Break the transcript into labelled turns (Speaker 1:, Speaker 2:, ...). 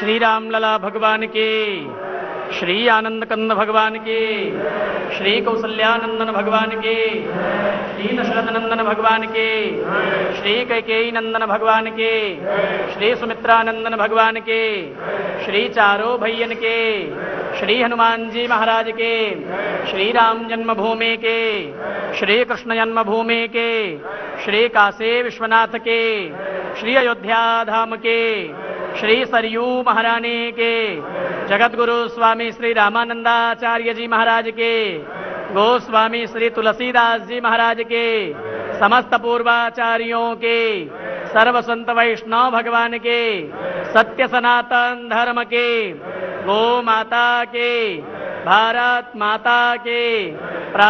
Speaker 1: श्री रामलला भगवान के, श्री आनंद कंद भगवान के, श्री कौसल्यानंदन भगवान के, श्री दशरथ नंदन भगवान के, श्री कैकेयी नंदन भगवान के, श्री सुमित्रानंदन भगवान के, श्री चारों भैयन के, श्री हनुमान जी महाराज के, श्री राम जन्मभूमि के, श्री कृष्ण जन्मभूमि के, श्री काशी विश्वनाथ के, श्री अयोध्या धाम के, श्री सरयू महारानी के, जगतगुरु स्वामी श्री रामानंदाचार्य जी महाराज के, गोस्वामी श्री तुलसीदास जी महाराज के, समस्त पूर्वाचार्यों के, सर्व संत वैष्णव भगवान के, सत्य सनातन धर्म के, गो माता के, भारत माता के,